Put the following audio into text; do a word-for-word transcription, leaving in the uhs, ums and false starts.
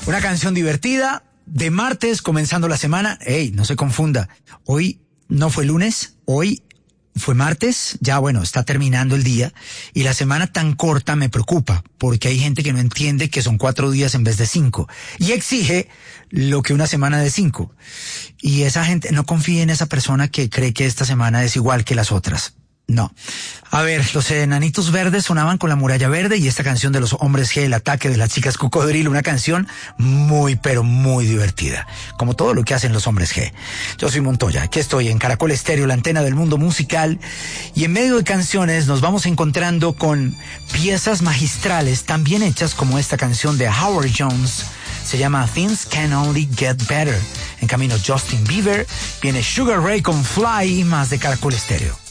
Una canción divertida de martes, comenzando la semana. Ey, no se confunda. Hoy no fue lunes, hoy fue martes. Ya bueno, está terminando el día. Y la semana tan corta me preocupa, porque hay gente que no entiende que son cuatro días en vez de cinco. Y exige lo que una semana de cinco. Y esa gente, no confíe en esa persona que cree que esta semana es igual que las otras. No. A ver, los Enanitos Verdes sonaban con La Muralla Verde y esta canción de los Hombres G, El Ataque de las Chicas Cocodrilo, una canción muy, pero muy divertida, como todo lo que hacen los Hombres G. Yo soy Montoya, aquí estoy en Caracol Estéreo, la antena del mundo musical, y en medio de canciones nos vamos encontrando con piezas magistrales tan bien hechas como esta canción de Howard Jones. Se llama Things Can Only Get Better. En camino Justin Bieber, viene Sugar Ray con Fly y más de Caracol Estéreo.